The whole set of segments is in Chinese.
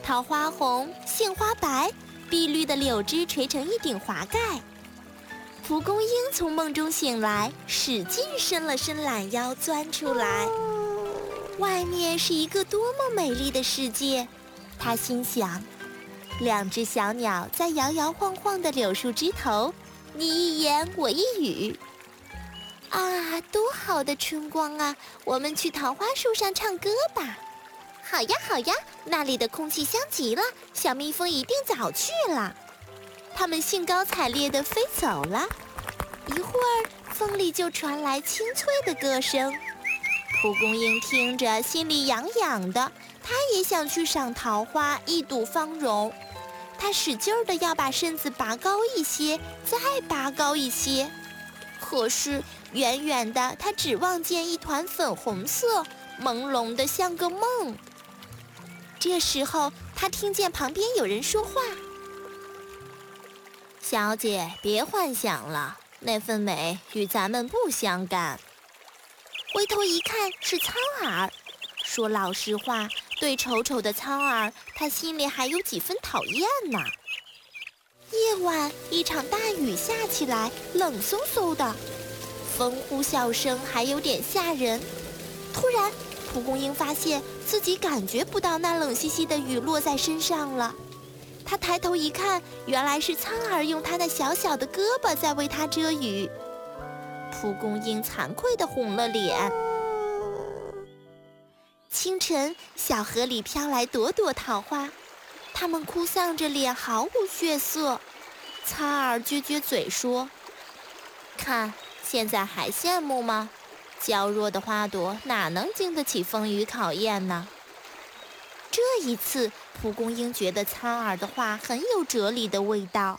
桃花红，杏花白，碧绿的柳枝垂成一顶华盖。蒲公英从梦中醒来，使劲伸了伸懒腰，钻出来。外面是一个多么美丽的世界，他心想。两只小鸟在摇摇晃晃的柳树枝头，你一言我一语。啊，多好的春光啊！我们去桃花树上唱歌吧。好呀好呀，那里的空气香极了，小蜜蜂一定早去了。它们兴高采烈地飞走了。一会儿，风里就传来清脆的歌声。蒲公英听着，心里痒痒的，它也想去赏桃花，一睹芳容。它使劲地要把身子拔高一些，再拔高一些。可是远远的，它只望见一团粉红色，朦胧的像个梦。这时候，它听见旁边有人说话：“小姐，别幻想了，那份美与咱们不相干。”回头一看，是苍耳。说老实话，对丑丑的苍耳，他心里还有几分讨厌呢。夜晚，一场大雨下起来，冷飕飕的，风呼啸声还有点吓人。突然，蒲公英发现自己感觉不到那冷兮兮的雨落在身上了。他抬头一看，原来是苍耳用他那小小的胳膊在为他遮雨。蒲公英惭愧地红了脸。清晨，小河里飘来朵朵桃花，它们哭丧着脸，毫无血色。苍耳撅撅嘴说：“看，现在还羡慕吗？娇弱的花朵哪能经得起风雨考验呢？”这一次，蒲公英觉得苍耳的话很有哲理的味道。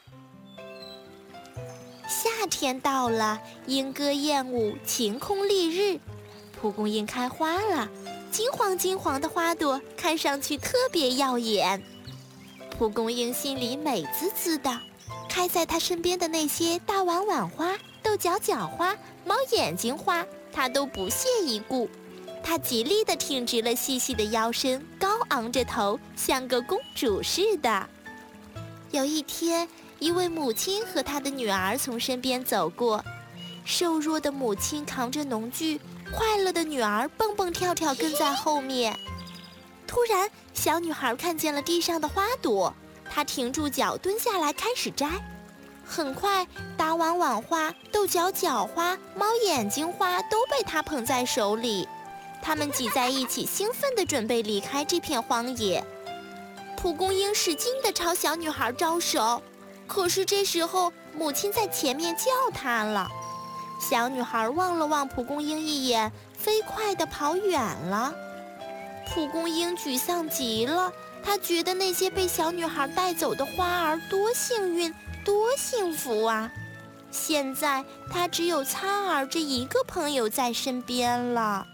夏天到了，莺歌燕舞，晴空丽日，蒲公英开花了。金黄金黄的花朵看上去特别耀眼，蒲公英心里美滋滋的。开在它身边的那些大碗碗花、豆角角花、猫眼睛花，它都不屑一顾。它极力地挺直了细细的腰身，高昂着头，像个公主似的。有一天，一位母亲和她的女儿从身边走过，瘦弱的母亲扛着农具，快乐的女儿蹦蹦跳跳跟在后面。突然，小女孩看见了地上的花朵，她停住脚，蹲下来开始摘。很快，大碗碗花、豆角角花、猫眼睛花都被她捧在手里。它们挤在一起，兴奋地准备离开这片荒野。蒲公英使劲地朝小女孩招手，可是这时候，母亲在前面叫她了。小女孩望了望蒲公英一眼，飞快地跑远了。蒲公英沮丧极了，她觉得那些被小女孩带走的花儿多幸运，多幸福啊！现在她只有苍耳这一个朋友在身边了。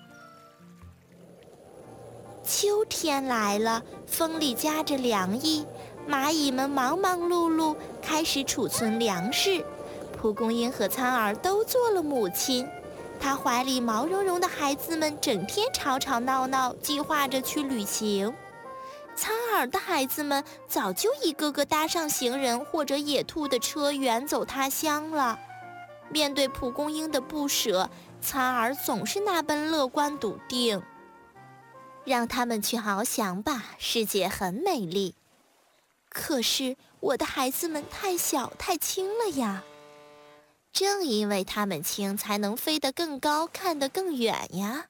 秋天来了，风里夹着凉意，蚂蚁们忙忙碌碌，开始储存粮食。蒲公英和苍耳都做了母亲，她怀里毛茸茸的孩子们整天吵吵闹闹，计划着去旅行。苍耳的孩子们早就一个个搭上行人或者野兔的车，远走他乡了。面对蒲公英的不舍，苍耳总是那般乐观笃定。让他们去翱翔吧，世界很美丽。可是我的孩子们太小太轻了呀。正因为它们轻，才能飞得更高，看得更远呀。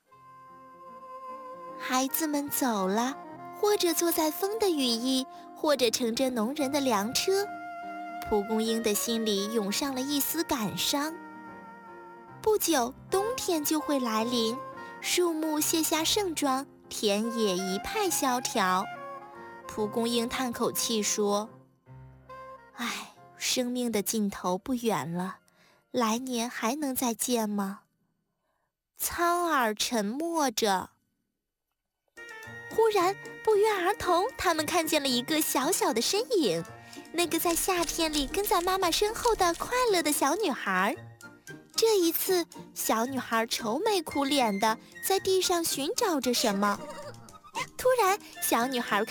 孩子们走了，或者坐在风的羽翼，或者乘着农人的粮车。蒲公英的心里涌上了一丝感伤。不久，冬天就会来临，树木卸下盛装，田野一派萧条。蒲公英叹口气说：“唉。”生命的尽头不远了，来年还能再见吗？苍耳沉默着。忽然，不约而同，他们看见了一个小小的身影，那个在夏天里跟在妈妈身后的快乐的小女孩。这一次，小女孩愁眉苦脸的在地上寻找着什么。突然，小女孩